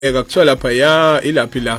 Kuthiwa lapha ya ilaphi la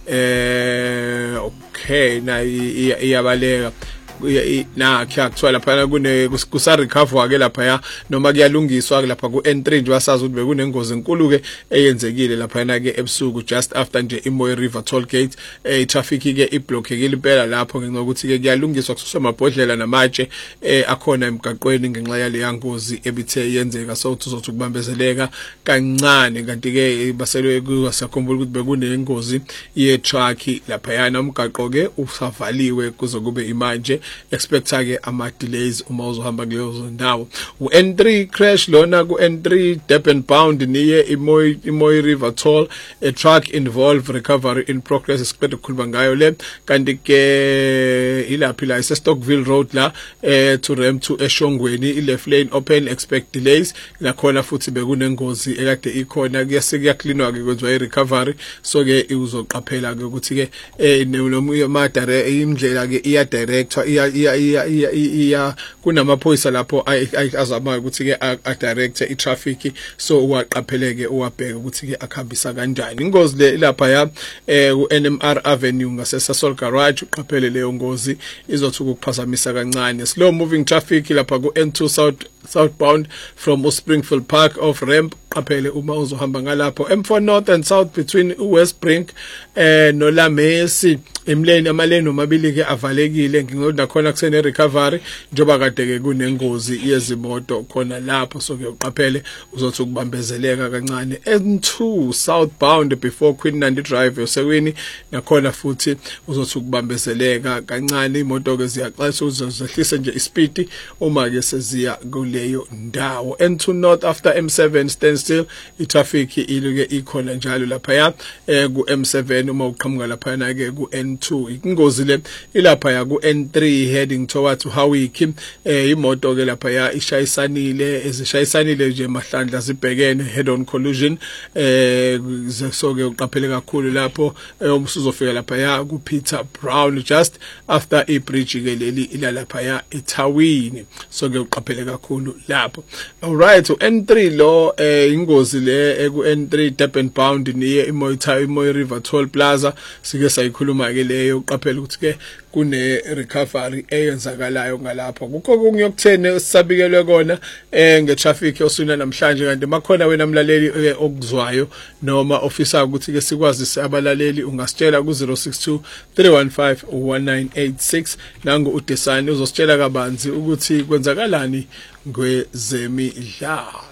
okay na iyabaleka na kuthiwa lapha kusa recover ke lapha ya noma kuyalungiswa lapha ku N3 nje wasazi ukuthi bekunengozi enkulu ke eyenzekile lapha na ke ebusuku just after nje iMoyo River toll gate traffic ke iblockekile impela lapho ngenxa ukuthi ke kuyalungiswa kususwa amabhodlela namatshe akhona emgaqweni ngenxa yale yangozi ebithe yenzeka so uzothi kubambezeleka kancane kanti ke baselwe kusakhumbula ukuthi bekunengozi ye truck lapha yana umgaqo ke usavaliwe kuzokube imanje expecta ke ama delays uma uzohamba kulezo ndawo u-N3 crash lona ku N3 Durban bound niye iMoyo River toll a truck involved recovery in progress isiqeda ukukhuluma ngayo le kanti ke ilaphi la Stockville road la to rem to eShongweni i-left lane open expect delays nakhona futhi bekunengozi ekade ikhona kuyaklinwa ke kwenziwa i-recovery so ke uzoqaphela ke ukuthi ke indlela ke iya director iya kunamaphoyisa lapho azama ukuthi ke a direct i-traffic so uwaqapheleke uwabheka ukuthi ke akhambisa kanjani ingozi le lapha ya ku-NMR Avenue ngasesasol garage uqaphele leyo ngozi izothi ukuphazamisa kancane slow moving traffic lapha ku-N2 southbound from Springfield Park off ramp qaphele uma uzohamba ngalapho M4 north and south between Westbrink noLamesi emleni amaleni omabili ke avalekile ngingoda khona kusene recovery njoba kade ke kunengozi yezimoto khona lapho so ke uqaphele uzothi ukubambezeleka kancane N2 southbound before Queen Nandi Drive yoseweni nakhona futhi uzothi ukubambezeleka kancane imoto ke ziyaxayisa uzozehlisa nje ispeed uma ke seziya kuleyo ndawo N2 north after M7 standstill itraffic iluke ikhona njalo lapha ya ku M7 uma uqhamuka lapha na ke ku N2 ingozi le ilapha ya ku N3 heading towards Hawiki imoto ke lapha ya ezishayisanile nje mahlandla zibhekene head on collision so ke uqaphele kakhulu lapho umsuzofika lapha ya ku Peter Brown just after a bridge ke leli ilalapha ya eThawini so ke uqaphele kakhulu lapho alright N3 lo ingozi le ku N3 Durban bound niye iMoyo River toll plaza sike sayikhuluma ke leyo uqaphela ukuthi ke kune recovery eyenzakalayo ngalapha kukho kunyokuthene sisabikelwe kona ngetraffic osuna namhlanje kanti makhona wena mlaleli okuzwayo noma ofisa ukuthi ke sikwazise abalaleli ungasitshela ku 062 315 1986 nangu uDesani uzositshela kabanzi ukuthi kwenzakalani ngezemidlalo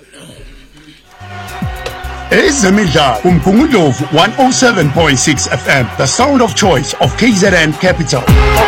Ezemidlalo uMgungundlovu 107.6 FM the sound of choice of KZN Capital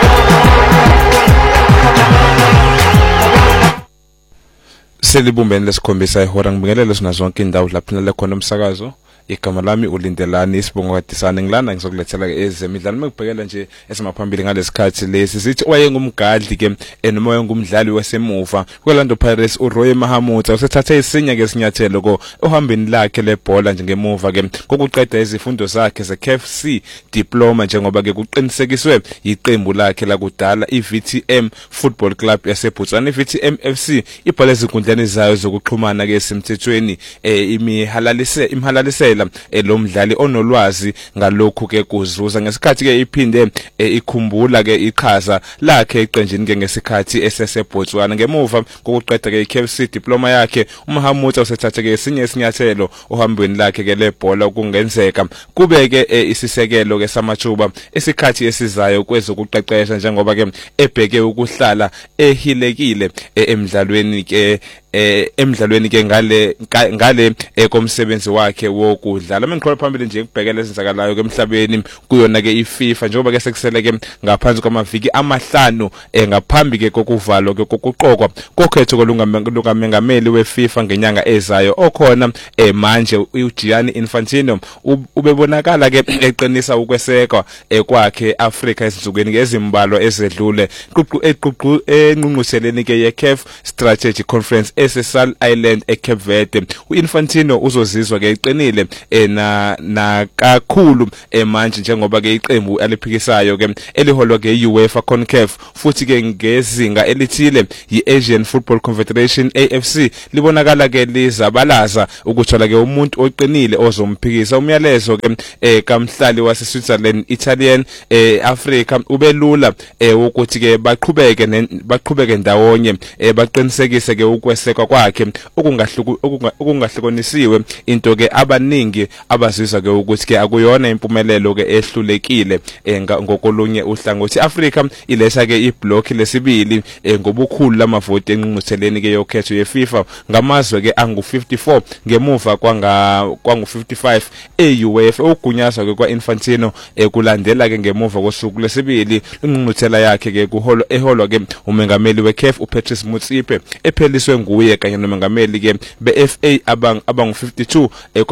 Selibumbeni lesikhombisa ihora ngibingelele sina zonke indawo lapho lekhona umsakazo igama lami ulindelani isibongo kaDesani ngilana ngizokulethela ke ezemidlalo mekubhekela nje esemaphambili ngalesikhathi lesi sithi wayengumgadli ke noma wayengumdlali wasemuva kweLorlando Pirates uRoy Mahamudza usethathe isinya ke sinyathelo ko ohambeni lakhe lebhola nje ngemuva ke kokuqeda izifundo zakhe zeKFC diploma njengoba ke kuqinisekiswe iqembu lakhe lakudala iVTM Football Club yaseBotswana iVTM FC ibhala ezinkundleni zayo zokuxhumana ke semthethweni imhalalisela lo mdlali onolwazi ngalokhu ke kuzuza ngesikhathi ke iphinde ikhumbula ke iqhaza lakhe eqenjini ke ngesikhathi eseseBotswana ngemuva kokuqeda ke iKFC diploma yakhe uMahamudza usethathe ke esinye isinyathelo ohambweni lakhe ke lebhola kungenzeka kube ke isisekelo ke samajuba esikhathi esizayo kwezokuqeqesha njengoba ke ebheke ukuhlala ehilekile emidlalweni ke ngale komsebenzi wakhe wokudlala mengikhola phambili nje ukubhekela ezenzakalayo ke emhlabeni kuyona ke iFIFA njengoba ke sekuseleke ngaphansi kwamaviki amahlanu ngaphambi ke kokuvalwa ke kokuqokwa kokhetho kolungamengameli weFIFA ngenyanga ezayo okhona manje uGianni Infantino ubebonakala ke eqinisa ukwesekwa kwakhe Africa ezinsukwini ezimbalo ezedlule enqungqutheleni ke yeCAF Strategy Conference eSal Island eCape Verde. uInfantino uzozizwa ke iqinile na kakhulu manje njengoba ke iqembu aliphikisayo ke eliholwa ke UEFA CONCACAF futhi ke ngezinga elithile yiAsian Football Confederation AFC libonakala ke lizabalaza ukuthola ke umuntu oqinile ozomphikisa. Umyalezo ke kamhlali waseSwitzerland Italian Africa ubelula ukuthi ke baqhubeke ndawonye baqinisekise ke ukwesekwa kwakhe okungahlukonisiwe into ke abaningi abazizwa ke ukuthi ke akuyona impumelelo ke ehlulekile ngokolunye uhlangothi. Africa ilesa ke iblock lesibili ngobukhulu lamavoti enqungqutheleni ke yokhetho yeFIFA ngamazwe ke angu54 ngemuva kwangu55 eUEFA. Ugunyazwa ke kwaInfantino kulandela ke ngemuva kosuku lesibili inqungquthela yakhe ke eholwa ke umengameli weCAF uPatrice Motsepe epheliswe nguye kanye nomengameli ke beFA abangu52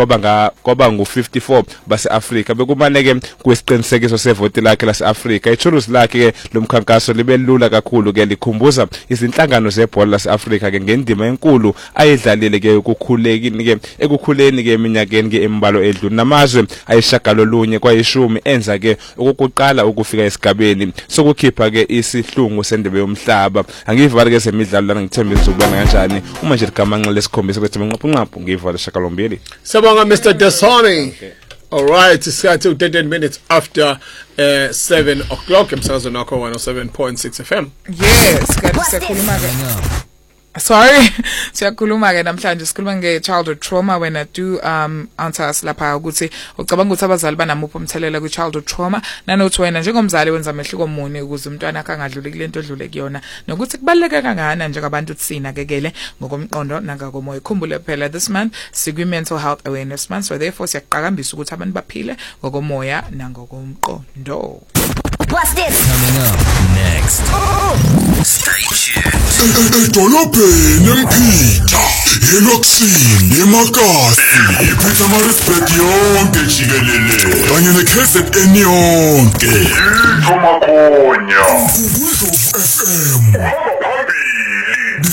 kwabangu54 baseAfrika. Bekumane ke kwesiqinisekiso sevoti lakhe laseAfrika. Ithuluzi lakhe ke lomkhankaso libelula kakhulu ke likhumbuza izinhlangano zebhola laseAfrika ke ngendima enkulu ayidlalile ke ekukhuleni ke eminyakeni ke embalo edlule. Namazwe ayishagalolunye kwayishumi enza ke ukuqala ukufika esigabeni sokukhipha ke isihlungu sendebe yomhlaba. Angivala ke semidlalo lana ngithemba izobana kanjani uma nje ligamanqe lesikhombisa ukuthi nqaphu ngivala shakalombili. Sabonga Mr. Dasani. All right, it's got 10 minutes after 7 o'clock. Emsakazo nakho 107.6 FM. Yes, siyakhuluma Sorry, siyakhuluma ke namhlanje sikhuluma nge-childhood trauma. When I do answer us lapha ukuthi ucabanga ukuthi abazali banamuphi umthelela kwi-childhood trauma, nanokuthi wena njengomzali wenza amehluko muni ukuze umntwana akhe angadluli kule nto odlule kuyona, nokuthi kubaluleke kangana njengabantu sinakekele ngokomqondo nangakomoya. Khumbule phela this month sikwi-mental health awareness month, so therefore siyaqhakambisa ukuthi abantu baphile ngokomoya nangokomqondo. What's this? Coming up next. Stay tuned. Edolobheni eMphitha, eLoksini, eMakasi, iPietermaritzburg yonke jikelele, kanye neKZN yonke. Ithomakonya. Ukuzwa FM.